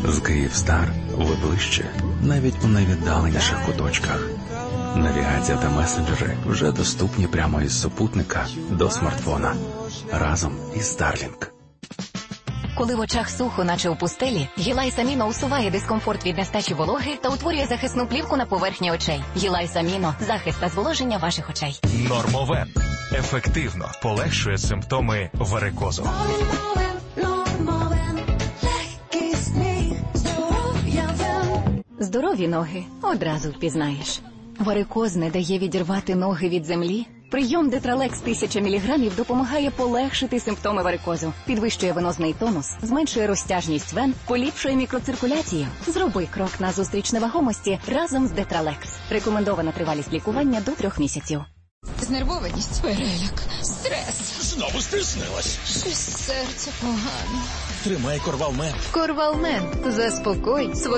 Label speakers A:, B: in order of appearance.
A: З Київстар ви ближче, навіть у найвіддаленіших куточках. Навігація та месенджери вже доступні прямо із супутника до смартфона. Разом із Starlink.
B: Коли в очах сухо, наче у пустелі, Гілайс Аміно усуває дискомфорт від нестачі вологи та утворює захисну плівку на поверхні очей. Гілайс Аміно – захист та зволоження ваших очей.
C: Нормовен ефективно полегшує симптоми варикозу.
B: Здорові ноги одразу впізнаєш. Варикоз не дає відірвати ноги від землі? Прийом Детралекс 1000 мг допомагає полегшити симптоми варикозу, підвищує венозний тонус, зменшує розтяжність вен, поліпшує мікроциркуляцію. Зроби крок назустріч невагомості разом з Детралекс. Рекомендована тривалість лікування до 3 місяців.
D: Знервованість, переляк, стрес.
E: Знову стиснилась.
D: Щось серце погано.
E: Тримай Корвалмен.
D: Корвалмен. Заспокой